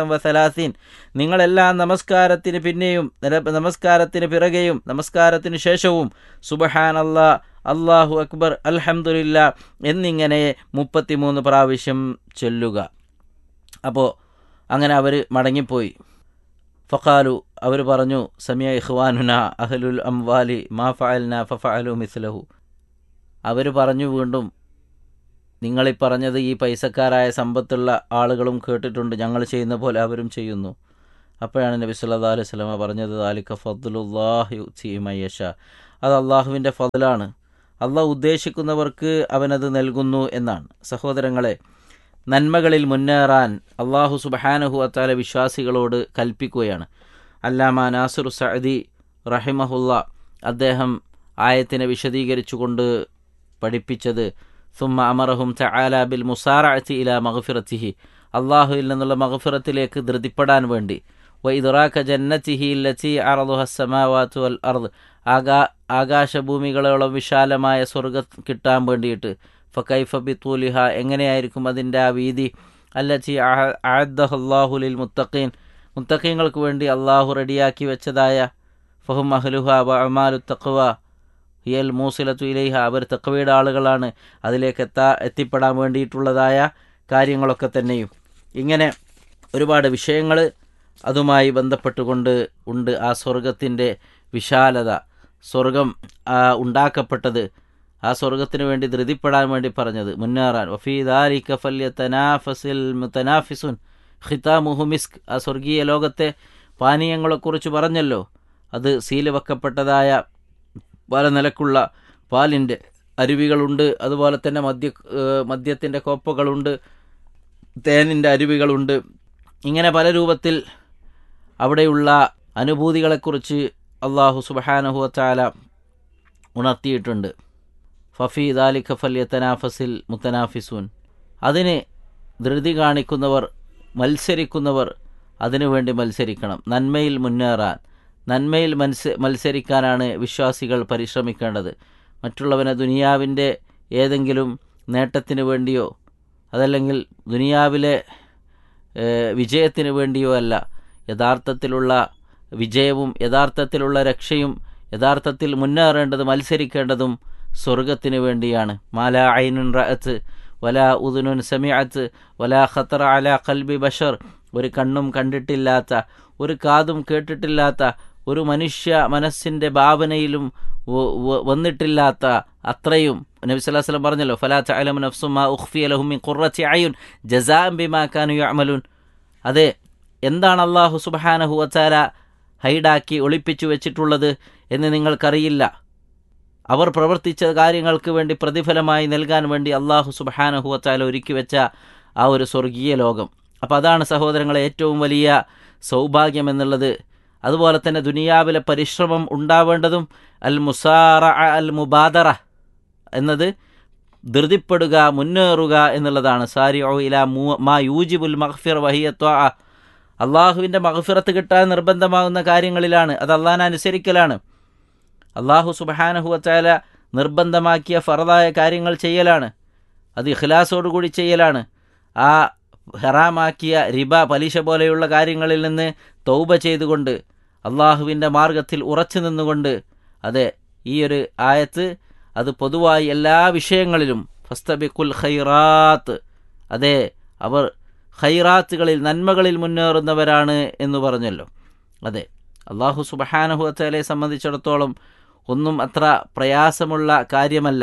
33, നിങ്ങളെല്ലാ നമസ്കാരത്തിന് പിന്നെയും നമസ്കാരത്തിന് പിറകെയും നമസ്കാരത്തിന് ശേഷവും സുബ്ഹാനല്ലാഹ്, അല്ലാഹു അക്ബർ, അൽഹംദുലില്ലാ എന്നിങ്ങനെ 33 പ്രാവശ്യം ചൊല്ലുക. അപ്പോൾ അങ്ങനെ അവർ മടങ്ങിപ്പോയി. ഫഖാലു, അവർ പറഞ്ഞു, സമിയ ഇഖ്വാനുന അഹ്ലുൽ അംവാലി മാ ഫഅൽന ഫഫഅലു മിസ്ലഹു, അവർ പറഞ്ഞു വീണ്ടും, നിങ്ങളീ പറഞ്ഞത് ഈ പൈസക്കാരായ സമ്പത്തുള്ള ആളുകളും കേട്ടിട്ടുണ്ട്, ഞങ്ങൾ ചെയ്യുന്ന പോലെ അവരും ചെയ്യുന്നു. അപ്പോഴാണ് നബി സല്ലല്ലാഹു അലൈഹി വസല്ലം പറഞ്ഞത്, ദാലിക ഫദ്ലുല്ലാഹി യുഅ്തി മൻ യശാ, അത് അള്ളാഹുവിൻ്റെ ഫദ്ലാണ്, അള്ളാഹു ഉദ്ദേശിക്കുന്നവർക്ക് അവനത് നൽകുന്നു എന്നാണ്. സഹോദരങ്ങളെ, നന്മകളിൽ മുന്നേറാൻ അള്ളാഹു സുബ്ഹാനഹു വതആല വിശ്വാസികളോട് കൽപ്പിക്കുകയാണ്. അല്ലാമ നാസിറു സഅദി റഹിമഹുല്ല അദ്ദേഹം ആയത്തിനെ വിശദീകരിച്ചുകൊണ്ട് പഠിപ്പിച്ചത്, സുമ്മ അമറഹും തആല ബിൽ മുസാറഅതി ഇലാ മഗ്ഫിറതിഹി, അള്ളാഹുവിൽ നിന്നുള്ള മഗ്ഫിറത്തിലേക്ക് ധൃതിപ്പെടാൻ വേണ്ടി, വ ഇദ്റാക ജന്നതിഹി അല്ലതി അർദുഹ അസ്സമാവാതു വൽ അർദ്, ആകാശഭൂമികളോളം വിശാലമായ സ്വർഗ്ഗം കിട്ടാൻ വേണ്ടിയിട്ട്, ഫകൈഫ ബിത്തൂലിഹ, എങ്ങനെയായിരിക്കും അതിൻ്റെ ആ വീതി, അല്ലതി അഅദ്ദഹുല്ലാഹു ലിൽ മുത്തഖീൻ, മുത്തഖീങ്ങൾക്ക് വേണ്ടി അള്ളാഹു റെഡിയാക്കി വെച്ചതായ, ഫഹും അഹ്ലുഹ വ അമാലു തഖ്വ ഹിയൽ മൂസിലത്തു ഇലൈഹ, അവർ തഖ്വയുടെ ആളുകളാണ്, അതിലേക്ക് എത്തിപ്പെടാൻ വേണ്ടിയിട്ടുള്ളതായ കാര്യങ്ങളൊക്കെ തന്നെയും. ഇങ്ങനെ ഒരുപാട് വിഷയങ്ങൾ അതുമായി ബന്ധപ്പെട്ടുകൊണ്ട് ഉണ്ട്. ആ സ്വർഗത്തിൻ്റെ വിശാലത, സ്വർഗം ഉണ്ടാക്കപ്പെട്ടത് ആ സ്വർഗത്തിന് വേണ്ടി ധൃതിപ്പെടാൻ വേണ്ടി പറഞ്ഞത്, മുന്നേറാൻ. വഫീ ദാലിക ഫല്യതനാഫസിൽ മുതനാഫിസുൻ ഖിതാമുഹു മിസ്ക്, ആ സ്വർഗീയ ലോകത്തെ പാനീയങ്ങളെക്കുറിച്ച് പറഞ്ഞല്ലോ, അത് സീല് വെക്കപ്പെട്ടതായ പല നിലക്കുള്ള പാലിൻ്റെ അരുവികളുണ്ട്, അതുപോലെ തന്നെ മദ്യത്തിൻ്റെ കോപ്പകളുണ്ട്, തേനിൻ്റെ അരുവികളുണ്ട്. ഇങ്ങനെ പല രൂപത്തിൽ അവിടെയുള്ള അനുഭൂതികളെക്കുറിച്ച് അള്ളാഹു സുബ്ഹാനഹു വതആല ഉണർത്തിയിട്ടുണ്ട്. ഫഫീ ദാലിക ഫല്യതനാഫസിൽ മുതനാഫിസൂൻ, അതിന് ധൃതി കാണിക്കുന്നവർ, മത്സരിക്കുന്നവർ അതിനുവേണ്ടി മത്സരിക്കണം. നന്മയിൽ മുന്നേറാൻ, നന്മയിൽ മത്സരിക്കാനാണ് വിശ്വാസികൾ പരിശ്രമിക്കേണ്ടത്. മറ്റുള്ളവനെ ദുനിയാവിൻ്റെ ഏതെങ്കിലും നേട്ടത്തിന് വേണ്ടിയോ അതല്ലെങ്കിൽ ദുനിയാവിലെ വിജയത്തിന് വേണ്ടിയോ അല്ല. യഥാർത്ഥത്തിലുള്ള വിജയവും യഥാർത്ഥത്തിലുള്ള രക്ഷയും യഥാർത്ഥത്തിൽ മുന്നേറേണ്ടത്, മത്സരിക്കേണ്ടതും സ്വർഗത്തിന് വേണ്ടിയാണ്. മാലാ ഐനുൻ റഅത്ത് വലാ ഉദുനുൻ സമിഅത്ത് വലാ ഖത്തറ അലാ ഖൽബി ബഷർ, ഒരു കണ്ണും കണ്ടിട്ടില്ലാത്ത, ഒരു കാതും കേട്ടിട്ടില്ലാത്ത, ഒരു മനുഷ്യ മനസ്സിൻ്റെ ഭാവനയിലും വന്നിട്ടില്ലാത്ത അത്രയും നബി സല്ലല്ലാഹു അലൈഹി വസല്ലം പറഞ്ഞല്ലോ, ഫലാ തഅലമു നഫ്സും മാ ഉഖ്ഫിയ ലഹും മിൻ ഖുർറത്തി അയുൻ ജസാഅൻ ബിമാ കാനൂ യഅമലൂൻ. അതെ, എന്താണ് അല്ലാഹു സുബ്ഹാനഹു വതആല ഹൈഡാക്കി ഒളിപ്പിച്ചു വെച്ചിട്ടുള്ളത് എന്ന് നിങ്ങൾക്കറിയില്ല. അവർ പ്രവർത്തിച്ച കാര്യങ്ങൾക്ക് വേണ്ടി പ്രതിഫലമായി നൽകാൻ വേണ്ടി അള്ളാഹു സുബ്ഹാനഹു വ തആല ഒരുക്കി വെച്ച ആ ഒരു സ്വർഗീയ ലോകം. അപ്പോൾ അതാണ് സഹോദരങ്ങളെ ഏറ്റവും വലിയ സൗഭാഗ്യം എന്നുള്ളത്. അതുപോലെ തന്നെ ദുനിയാവിലെ പരിശ്രമം ഉണ്ടാവേണ്ടതും അൽ മുസാറഅ അൽ മുബാദറ എന്നത് ധൃതിപ്പെടുക, മുന്നേറുക എന്നുള്ളതാണ്. സാരിഉ ഇലാ മാ യൂജിബുൽ മഗ്ഫിറ വഹിയ ത്വഅ, അള്ളാഹുവിൻ്റെ മഗ്ഫിറത്ത് കിട്ടാൻ നിർബന്ധമാകുന്ന കാര്യങ്ങളിലാണ്, അത് അള്ളാഹിനെ അനുസരിക്കലാണ്. അള്ളാഹു സുബ്ഹാനഹു വ തആല നിർബന്ധമാക്കിയ ഫർദായ കാര്യങ്ങൾ ചെയ്യലാണ്, അത് ഇഖ്ലാസോടുകൂടി ചെയ്യലാണ്. ആ ഹറാമാക്കിയ റിബ, പലിശ പോലെയുള്ള കാര്യങ്ങളിൽ നിന്ന് തൗബ ചെയ്തുകൊണ്ട് അള്ളാഹുവിൻ്റെ മാർഗത്തിൽ ഉറച്ചു നിന്നുകൊണ്ട്, അതെ ഈ ഒരു ആയത്ത് അത് പൊതുവായി എല്ലാ വിഷയങ്ങളിലും ഫസ്തബിഖുൽ ഖൈറാത്ത്, അതെ അവർ ഖൈറാത്തുകളിൽ നന്മകളിൽ മുന്നേറുന്നവരാണ് എന്ന് പറഞ്ഞല്ലോ. അതെ അള്ളാഹു സുബ്ഹാനഹു വ തആലയെ സംബന്ധിച്ചിടത്തോളം ഒന്നും അത്ര പ്രയാസമുള്ള കാര്യമല്ല.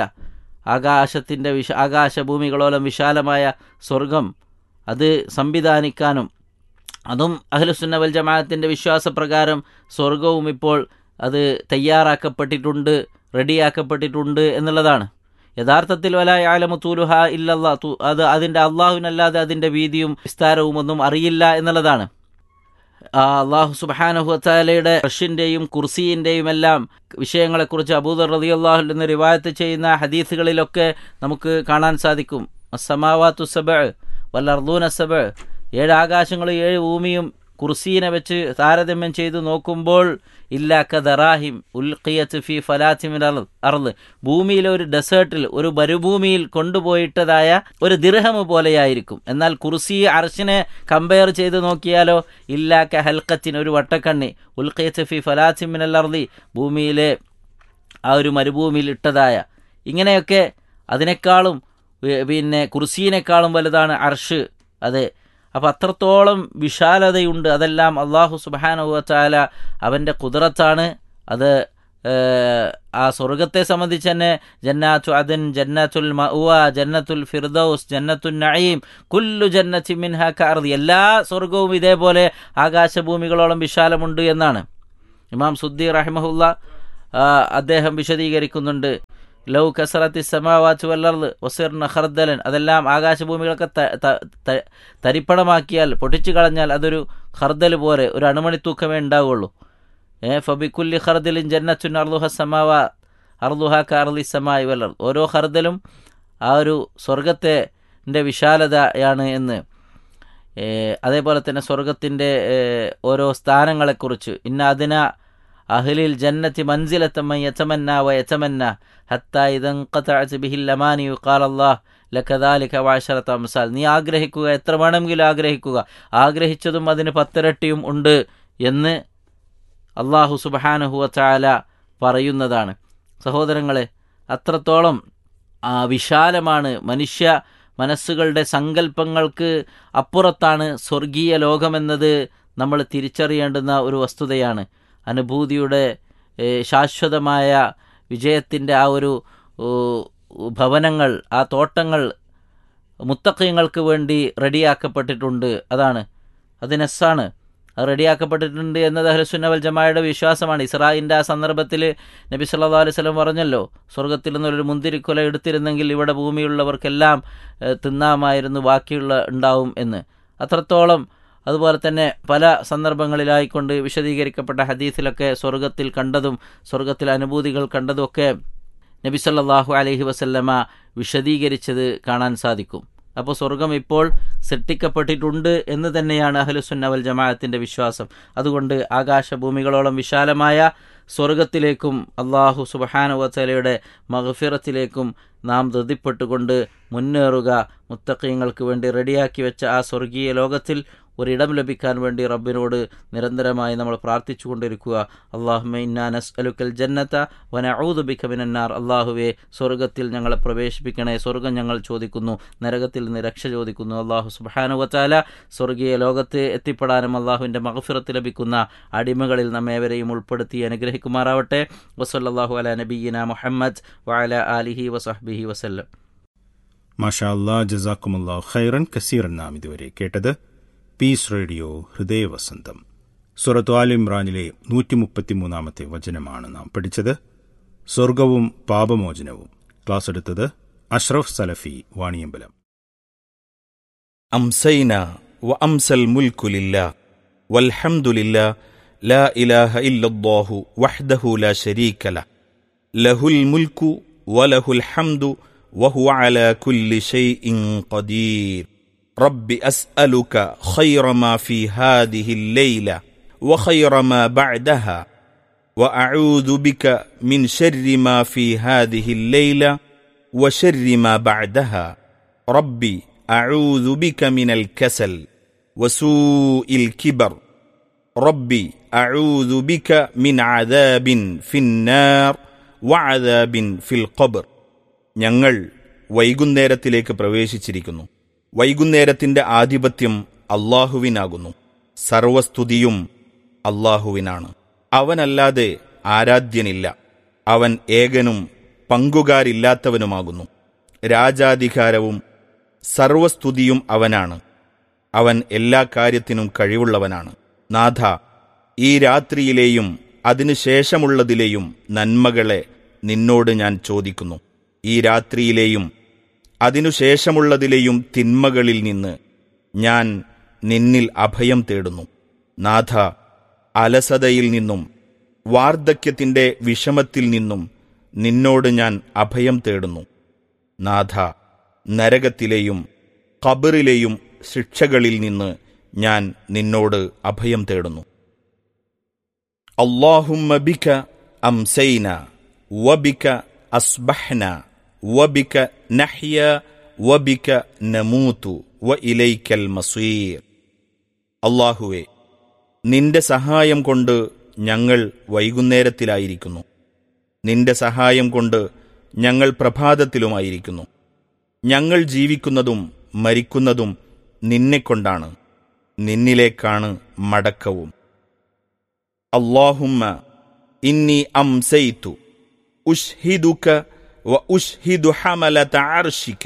ആകാശഭൂമികളോളം വിശാലമായ സ്വർഗം അത് സംവിധാനിക്കാനും, അതും അഹ്ലുസുന്ന വൽ ജമാഅത്തിൻ്റെ വിശ്വാസപ്രകാരം സ്വർഗവും ഇപ്പോൾ അത് തയ്യാറാക്കപ്പെട്ടിട്ടുണ്ട്, റെഡിയാക്കപ്പെട്ടിട്ടുണ്ട് എന്നുള്ളതാണ്. യഥാർത്ഥത്തിൽ വലാ യഅലമു തൂലുഹാ ഇല്ലല്ലാഹ്, അത് അതിൻ്റെ അള്ളാഹുവിനല്ലാതെ അതിൻ്റെ വീതിയും വിസ്താരവും ഒന്നും അറിയില്ല എന്നുള്ളതാണ്. അള്ളാഹു സുബ്ഹാനഹു വ തആലയുടെ അർശിൻ്റെയും കുർസിയിൻ്റെയും എല്ലാം വിഷയങ്ങളെക്കുറിച്ച് അബൂദർ റളിയല്ലാഹു അൻഹു നിന്ന് റിവായത്ത് ചെയ്യുന്ന ഹദീസുകളിലൊക്കെ നമുക്ക് കാണാൻ സാധിക്കും. അസ്സമാവാതു സബ്അ വൽ അർദൂന സബ്അ, 7 ആകാശങ്ങളും 7 ഭൂമിയും കുർസീനെ വെച്ച് താരതമ്യം ചെയ്തു നോക്കുമ്പോൾ ഇല്ലാ കദറാഹിം ഉൽഖിയത്ത് ഫി ഫലാത്തി മിനൽ അർള്, ഭൂമിയിലെ ഒരു ഡെസേർട്ടിൽ, ഒരു മരുഭൂമിയിൽ കൊണ്ടുപോയിട്ടതായ ഒരു ദിർഹം പോലെയായിരിക്കും. എന്നാൽ കുർസി അർശിനെ കമ്പയർ ചെയ്ത് നോക്കിയാലോ ഇല്ലാ ക ഹൽഖത്തിൻ, ഒരു വട്ടക്കണ്ണി, ഉൽഖിയത്ത് ഫി ഫലാത്തി മിനൽ അർളി, ഭൂമിയിലെ ആ ഒരു മരുഭൂമിയിൽ ഇട്ടതായ. ഇങ്ങനെയൊക്കെ അതിനേക്കാളും പിന്നെ കുർസീനേക്കാളും വലുതാണ് അർഷ്. അതെ, അപ്പം അത്രത്തോളം വിശാലതയുണ്ട്. അതെല്ലാം അള്ളാഹു സുബ്ഹാനഹു വ തആല അവൻ്റെ ഖുദ്റത്താണ്. അത് ആ സ്വർഗത്തെ സംബന്ധിച്ച് തന്നെ ജന്നാത്തു അദൻ, ജന്നത്തുൽ മഅ്വ, ജന്നത്തുൽ ഫിർദൗസ്, ജന്നത്തുൻ നഈം, കുല്ലു ജന്നത്തി മിൻഹാ കഅർദി, എല്ലാ സ്വർഗവും ഇതേപോലെ ആകാശഭൂമികളോളം വിശാലമുണ്ട് എന്നാണ് ഇമാം സുദ്ദി റഹിമഹുല്ല അദ്ദേഹം വിശദീകരിക്കുന്നുണ്ട്. ലൗ കസറത്തി സമാവാത്ത് വല്ലർദ് വസിർന ഖർദലൻ, അതെല്ലാം ആകാശഭൂമികളൊക്കെ തരിപ്പണമാക്കിയാൽ, പൊട്ടിച്ചു കളഞ്ഞാൽ അതൊരു ഖർദൽ പോലെ, ഒരു അണുമണി തൂക്കമേ ഉണ്ടാവുള്ളൂ. ഫബിക്കുല്ലി ഖർദലിൻ ജന്നത്തുൻ അർദുഹ സമാവാ അർദുഹ കഅർദി സമായി വല്ലർദ്, ഓരോ ഖർദലും ആ ഒരു സ്വർഗത്തിൻ്റെ വിശാലതയാണ് എന്ന്. അതേപോലെ തന്നെ സ്വർഗത്തിൻ്റെ ഓരോ സ്ഥാനങ്ങളെക്കുറിച്ച് ഇന്ന അതിന അഹ്ലിൽ ജന്നത്തി മൻസിലത്തമ്മൻ യതമന്ന വയതമന്ന ഹത്താ ഇദൻഖതഅത് ബിഹിൽ അമാനി ഖാല അല്ലാഹ് ലകദാലിക വഅശറത അംസാൽ, നീ ആഗ്രഹിക്കുക, എത്ര വേണമെങ്കിലും ആഗ്രഹിക്കുക, ആഗ്രഹിച്ചതും അതിന് 10 ഇരട്ടിയും ഉണ്ട് എന്ന് അള്ളാഹു സുബ്ഹാനഹു വ തആല പറയുന്നതാണ്. സഹോദരങ്ങളെ, അത്രത്തോളം വിശാലമാണ്, മനുഷ്യ മനസ്സുകളുടെ സങ്കല്പങ്ങൾക്ക് അപ്പുറത്താണ് സ്വർഗീയ ലോകമെന്നത് നമ്മൾ തിരിച്ചറിയേണ്ടുന്ന ഒരു വസ്തുതയാണ്. അനുഭൂതിയുടെ ശാശ്വതമായ വിജയത്തിൻ്റെ ആ ഒരു ഭവനങ്ങൾ, ആ തോട്ടങ്ങൾ മുത്തഖീങ്ങൾക്ക് വേണ്ടി റെഡിയാക്കപ്പെട്ടിട്ടുണ്ട്. അതാണ്, അത് നെസ്സാണ്, അത് റെഡിയാക്കപ്പെട്ടിട്ടുണ്ട് എന്നത് അഹ്ലുസുന്ന വൽ ജമാഅയുടെ വിശ്വാസമാണ്. ഇസ്രായിൻ്റെ ആ സന്ദർഭത്തിൽ നബി സല്ലല്ലാഹു അലൈഹി വസല്ലം പറഞ്ഞല്ലോ, സ്വർഗത്തിൽ നിന്നൊരു മുന്തിരിക്കുല എടുത്തിരുന്നെങ്കിൽ ഇവിടെ ഭൂമിയുള്ളവർക്കെല്ലാം തിന്നാമായിരുന്നു, ബാക്കിയുള്ള ഉണ്ടാവും എന്ന്. അത്രത്തോളം. അതുപോലെ തന്നെ പല സന്ദർഭങ്ങളിലായിക്കൊണ്ട് വിശദീകരിക്കപ്പെട്ട ഹദീസിലൊക്കെ സ്വർഗത്തിൽ കണ്ടതും സ്വർഗത്തിൽ അനുഭൂതികൾ കണ്ടതുമൊക്കെ നബി സല്ലല്ലാഹു അലൈഹി വസല്ലമ വിശദീകരിച്ചത് കാണാൻ സാധിക്കും. അപ്പോൾ സ്വർഗം ഇപ്പോൾ സൃഷ്ടിക്കപ്പെട്ടിട്ടുണ്ട് എന്ന് തന്നെയാണ് അഹ്ലുസുന്ന വൽ ജമാഅത്തിൻ്റെ വിശ്വാസം. അതുകൊണ്ട് ആകാശഭൂമികളോളം വിശാലമായ സ്വർഗത്തിലേക്കും അള്ളാഹു സുബ്ഹാനഹു വ തആലയുടെ മഗ്ഫിറത്തിലേക്കും നാം ധൃതിപ്പെട്ടുകൊണ്ട് മുന്നേറുക. മുത്തഖീങ്ങൾക്ക് വേണ്ടി റെഡിയാക്കി വെച്ച ആ സ്വർഗീയ ലോകത്തിൽ ഒരിടം ലഭിക്കാൻ വേണ്ടി റബ്ബിനോട് നിരന്തരമായി നമ്മൾ പ്രാർത്ഥിച്ചുകൊണ്ടിരിക്കുക. അല്ലാഹുമ്മ ഇന്നാ നസ്അലുക്കൽ ജന്നത വ നഊദു ബിക മിനന്നാർ, അല്ലാഹുവേ സ്വർഗത്തിൽ ഞങ്ങളെ പ്രവേശിപ്പിക്കണേ, സ്വർഗം ഞങ്ങൾ ചോദിക്കുന്നു, നരകത്തിൽ നിന്ന് രക്ഷ ചോദിക്കുന്നു. അല്ലാഹു സുബ്ഹാനഹു വ തആല സ്വർഗീയ ലോകത്ത് എത്തിപ്പെടാനും അല്ലാഹുവിൻ്റെ മഗ്ഫിറത്ത് ലഭിക്കുന്ന അടിമകളിൽ നമ്മേവരെയും ഉൾപ്പെടുത്തി അനുഗ്രഹിക്കുമാറാവട്ടെ. വസല്ലല്ലാഹു അലാ നബിയ്യിനാ മുഹമ്മദ് വഅലാ ആലിഹി വസഹ്ബിഹി വസല്ലം. മാഷാ അല്ലാഹ്, ജസാക്കുമുല്ലാഹു ഖൈറൻ കസീറൻ. നാം ഇതുവരെ കേട്ടത് പീസ് റേഡിയോ ഹൃദയവസന്തം. സൂറത്ത് ആൽ ഇംറാനിലെ 133 വചനമാണ് നാം പഠിച്ചത്. സ്വർഗവും പാപമോചനവും. ക്ലാസ് എടുത്തത് അഷ്റഫ് സലഫി, വാണിയമ്പലം. أمسينا وأمسى الملك لله والحمد لله لا إله إلا الله وحده لا شريك له له الملك وله الحمد وهو على كل شيء قدير رب أسألك خير ما في هذه الليلة وخير ما بعدها وأعوذ بك من شر ما في هذه الليلة وشر ما بعدها ربي أعوذ بك من الكسل وسوء الكبر ربي أعوذ بك من عذاب في النار وعذاب في القبر. ഞങ്ങൾ വൈകുന്നേരത്തിലേക്ക് പ്രവേശിച്ചിരിക്കുന്നു. വൈകുന്നേരത്തിന്റെ ആധിപത്യം അല്ലാഹുവിനാകുന്നു. സർവസ്തുതിയും അല്ലാഹുവിനാണ്. അവനല്ലാതെ ആരാധ്യനില്ല. അവൻ ഏകനും പങ്കുകാരില്ലാത്തവനുമാകുന്നു. രാജാധികാരവും സർവസ്തുതിയും അവനാണ്. അവൻ എല്ലാ കാര്യത്തിനും കഴിവുള്ളവനാണ്. നാഥ, ഈ രാത്രിയിലെയും അതിനുശേഷമുള്ളതിലെയും നന്മകളെ നിന്നോട് ഞാൻ ചോദിക്കുന്നു. ഈ രാത്രിയിലെയും അതിനുശേഷമുള്ളതിലെയും തിന്മകളിൽ നിന്ന് ഞാൻ നിന്നിൽ അഭയം തേടുന്നു. നാഥ, അലസതയിൽ നിന്നും വാർദ്ധക്യത്തിന്റെ വിഷമത്തിൽ നിന്നും നിന്നോട് ഞാൻ അഭയം തേടുന്നു. നാഥ, നരകത്തിലെയും ഖബറിലെയും ശിക്ഷകളിൽ നിന്ന് ഞാൻ നിന്നോട് അഭയം തേടുന്നു. അല്ലാഹുമ്മ ബിക അംസൈന വബിക അസ്ബഹ്ന വബിക നഹ്യ വബിക നമൂതു വഇലൈക്കൽ മസീർ. അല്ലാഹുവേ, നിന്റെ സഹായം കൊണ്ട് ഞങ്ങൾ വൈകുന്നേരത്തിലായിരിക്കുന്നു. നിന്റെ സഹായം കൊണ്ട് ഞങ്ങൾ പ്രഭാതത്തിലുമായിരിക്കുന്നു. ഞങ്ങൾ ജീവിക്കുന്നതും മരിക്കുന്നതും നിന്നെക്കൊണ്ടാണ്. നിന്നിലേക്കാണ് മടക്കവും. അല്ലാഹുമ്മ ഇന്നി അംസൈതു ഉശ്ഹിദുക വ ഉശ്ഹിദു ഹമലത അർശിക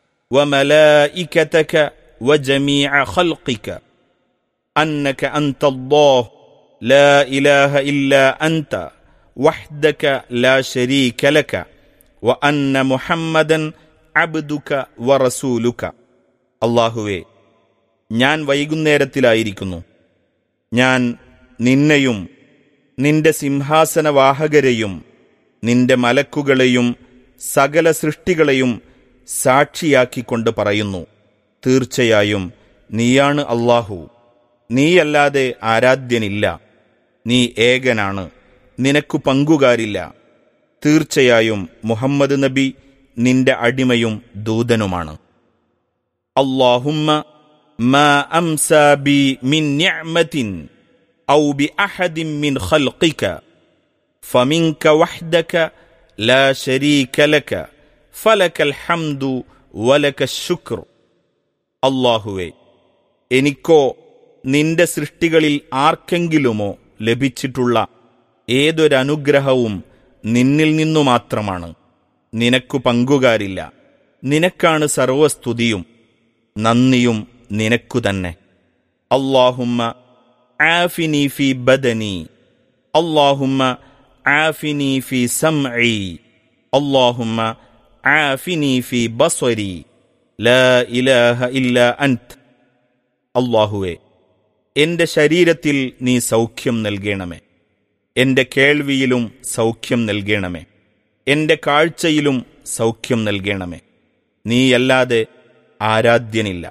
വമലായികതക വജമീഅ ഖൽഖിക അന്നക അൻതല്ലാഹ് ലാ ഇലാഹ ഇല്ലാ അൻത വഹ്ദക ലാ ശരീക ലക വഅന്ന മുഹമ്മദൻ അബ്ദുക വറസൂലുക. അല്ലാഹുവേ, ഞാൻ വൈകുന്നേരത്തിലായിരിക്കുന്നു. ഞാൻ നിന്നെയും നിന്റെ സിംഹാസനവാഹകരെയും നിന്റെ മലക്കുകളെയും സകല സൃഷ്ടികളെയും സാക്ഷിയാക്കിക്കൊണ്ട് പറയുന്നു, തീർച്ചയായും നീയാണ് അല്ലാഹു. നീയല്ലാതെ ആരാധ്യനില്ല. നീ ഏകനാണ്, നിനക്കു പങ്കുകാരില്ല. തീർച്ചയായും മുഹമ്മദ് നബി നിന്റെ അടിമയും ദൂതനുമാണ്. അല്ലാഹുമ്മ മാ അംസാ ബി മിൻ നിഅമത്തിൻ ഔ ബി അഹദിൻ മിൻ ഖൽഖിക ഫമിൻക വഹ്ദക ലാ ശരീക ലക ഫലകൽ ഹംദു വലകശ് ശുക്ർ. അല്ലാഹുവേ, എനിക്കോ നിന്റെ സൃഷ്ടികളിൽ ആർക്കെങ്കിലുമോ ലഭിച്ചിട്ടുള്ള ഏതൊരനുഗ്രഹവും നിന്നിൽ നിന്നു മാത്രമാണ്. നിനക്കു പങ്കുകാരില്ല. നിനക്കാണ് സർവസ്തുതിയും നന്ദിയും നിനക്കു തന്നെ. അല്ലാഹുമ്മ ആഫിനി ഫി ബദനി, അല്ലാഹുമ്മ ആഫിനി ഫി സംഇ, അല്ലാഹുമ്മ ആഫിനി ഫി ബസ്വരി, ലാ ഇലാഹ ഇല്ലാ അൻത്. അല്ലാഹുവേ, എന്റെ ശരീരത്തിൽ നീ സൗഖ്യം നൽകണമേ. എന്റെ കേൾവിയിലും സൗഖ്യം നൽകണമേ. എന്റെ കാഴ്ചയിലും സൗഖ്യം നൽകണമേ. നീയല്ലാതെ ആരാധ്യനില്ല.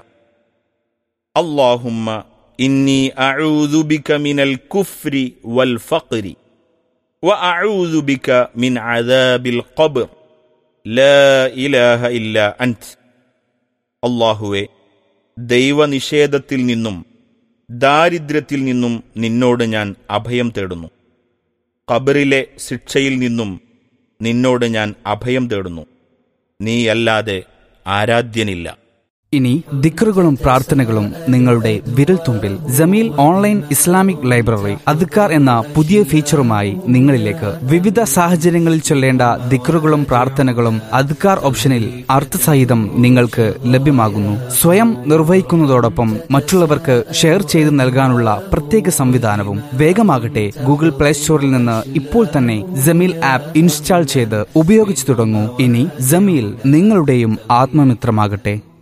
അല്ലാഹുമ്മ ഇന്നി അഊദു ബിക മിനൽ കുഫ്രി വൽ ഫഖ്രി വഅഊദു ബിക മിൻ അദാബിൽ ഖബ്ർ ലാ ഇലാഹ ഇല്ലാ അൻത്. അല്ലാഹുവേ, ദൈവനിഷേധത്തിൽ നിന്നും ദാരിദ്ര്യത്തിൽ നിന്നും നിന്നോട് ഞാൻ അഭയം തേടുന്നു. ഖബറിലെ ശിക്ഷയിൽ നിന്നും നിന്നോട് ഞാൻ അഭയം തേടുന്നു. നീയല്ലാതെ ആരാധ്യനില്ല. ഇനി ദിക്റുകളും പ്രാർത്ഥനകളും നിങ്ങളുടെ വിരൽത്തുമ്പിൽ. ജമീൽ ഓൺലൈൻ ഇസ്ലാമിക് ലൈബ്രറി അദ്കാർ എന്ന പുതിയ ഫീച്ചറുമായി നിങ്ങളിലേക്ക്. വിവിധ സാഹചര്യങ്ങളിൽ ചൊല്ലേണ്ട ദിക്റുകളും പ്രാർത്ഥനകളും അദ്കാർ ഓപ്ഷനിൽ അർത്ഥസഹിതം നിങ്ങൾക്ക് ലഭ്യമാകുന്നു. സ്വയം നിർവഹിക്കുന്നതോടൊപ്പം മറ്റുള്ളവർക്ക് ഷെയർ ചെയ്ത് നൽകാനുള്ള പ്രത്യേക സംവിധാനവും. വേഗമാകട്ടെ, ഗൂഗിൾ പ്ലേ സ്റ്റോറിൽ നിന്ന് ഇപ്പോൾ തന്നെ ജമീൽ ആപ്പ് ഇൻസ്റ്റാൾ ചെയ്ത് ഉപയോഗിച്ചു തുടങ്ങൂ. ഇനി ജമീൽ നിങ്ങളുടെയും ആത്മമിത്രമാകട്ടെ.